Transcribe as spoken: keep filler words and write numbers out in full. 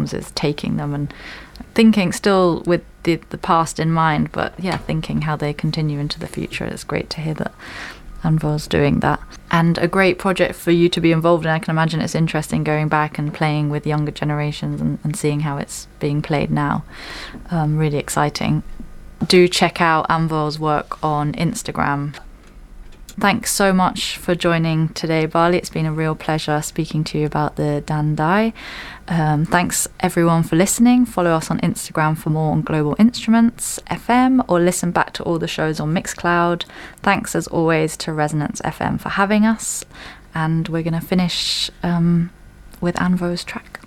drums is taking them and thinking still with the, the past in mind, but yeah, thinking how they continue into the future. It's great to hear that Anvor's doing that, and a great project for you to be involved in. I can imagine it's interesting going back and playing with younger generations and, and seeing how it's being played now. Um, really exciting. Do check out Anvor's work on Instagram. Thanks so much for joining today, Bali. It's been a real pleasure speaking to you about the Dandai. Um, thanks everyone for listening. Follow us on Instagram for more on Global Instruments F M, or listen back to all the shows on Mixcloud. Thanks as always to Resonance F M for having us, and we're going to finish um, with Anvor's track.